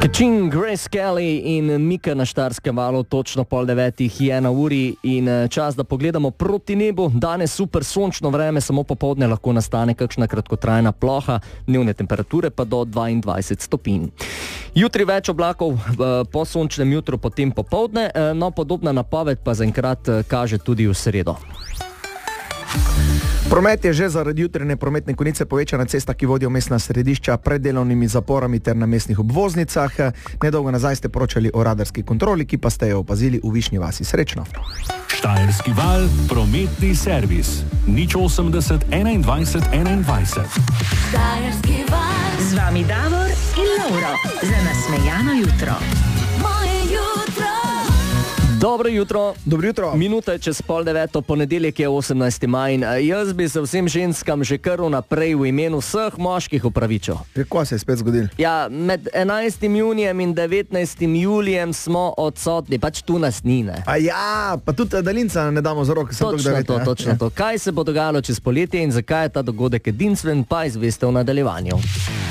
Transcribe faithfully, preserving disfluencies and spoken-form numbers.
Kachin, Grace Kelly in Mika na Štajerskem valu, točno pol devetih je na uri in čas, da pogledamo proti nebu. Danes super sončno vreme, samo popoldne lahko nastane kakšna kratkotrajna ploha, dnevne temperature pa do dvaindvajset stopinj. Jutri več oblakov po sončnem jutru, potem popoldne, no podobna napoved pa zaenkrat kaže tudi v sredo. Promet je že zaradi jutranje prometne konice povečan na cestah, ki vodijo v mestna središča, pred delovnimi zaporami ter na mestnih obvoznicah. Nedolgo nazaj ste poročali o radarski kontroli, ki pa ste jo opazili v Višnji vasi. Srečno. Štajerski val, prometni servis. nič osemdeset enaindvajset enaindvajset. Štajerski val. Z vami Davor in Lauro. Za nasmejano jutro. Moje jutro. Dobro jutro. Dobro jutro. Minuta je čez pol deveto, ponedeljek je osemnajsti maj in jaz bi se vsem ženskam že kar naprej v imenu vseh moških opravičil. Kako se je spet zgodil? Ja, med enajstim junijem in devetnajstim julijem smo odsotni, pač tu nas ni, ne? A ja, pa tudi daljinca ne damo za roke. Točno to, točno ja. to. Kaj se bo dogajalo čez poletje in zakaj je ta dogodek edinstven, pa izveste v nadaljevanju.